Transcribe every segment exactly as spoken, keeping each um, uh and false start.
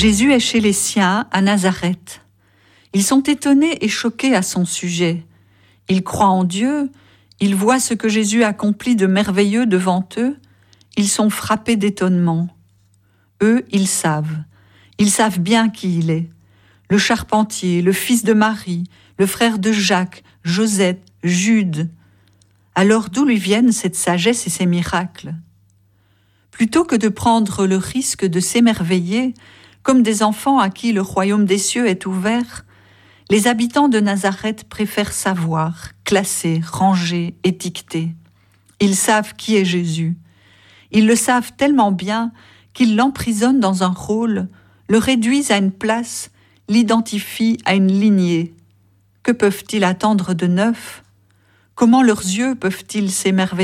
Jésus est chez les siens à Nazareth. Ils sont étonnés et choqués à son sujet. Ils croient en Dieu, ils voient ce que Jésus accomplit de merveilleux devant eux, ils sont frappés d'étonnement. Eux, ils savent. Ils savent bien qui il est. Le charpentier, le fils de Marie, le frère de Jacques, Josette, Jude. Alors d'où lui viennent cette sagesse et ces miracles ? Plutôt que de prendre le risque de s'émerveiller, comme des enfants à qui le royaume des cieux est ouvert, les habitants de Nazareth préfèrent savoir, classer, ranger, étiqueter. Ils savent qui est Jésus. Ils le savent tellement bien qu'ils l'emprisonnent dans un rôle, le réduisent à une place, l'identifient à une lignée. Que peuvent-ils attendre de neuf ? Comment leurs yeux peuvent-ils s'émerveiller ?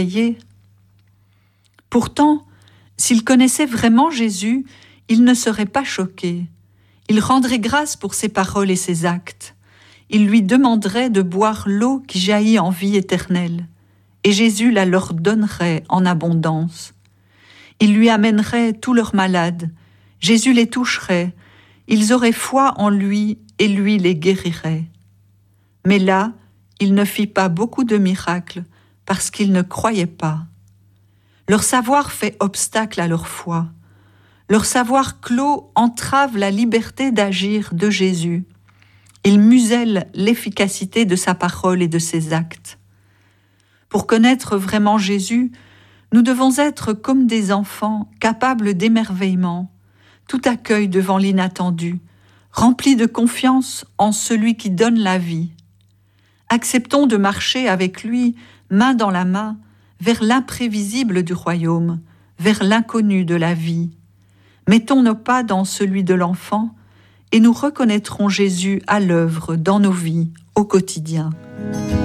Pourtant, s'ils connaissaient vraiment Jésus, ils ne seraient pas choqués. Ils rendraient grâce pour ses paroles et ses actes. Ils lui demanderaient de boire l'eau qui jaillit en vie éternelle. Et Jésus la leur donnerait en abondance. Il lui amènerait tous leurs malades. Jésus les toucherait. Ils auraient foi en lui et lui les guérirait. Mais là, il ne fit pas beaucoup de miracles parce qu'ils ne croyaient pas. Leur savoir fait obstacle à leur foi. Leur savoir clos entrave la liberté d'agir de Jésus. Il muselle l'efficacité de sa parole et de ses actes. Pour connaître vraiment Jésus, nous devons être comme des enfants capables d'émerveillement, tout accueil devant l'inattendu, remplis de confiance en celui qui donne la vie. Acceptons de marcher avec lui, main dans la main, vers l'imprévisible du royaume, vers l'inconnu de la vie. Mettons nos pas dans celui de l'enfant et nous reconnaîtrons Jésus à l'œuvre dans nos vies au quotidien.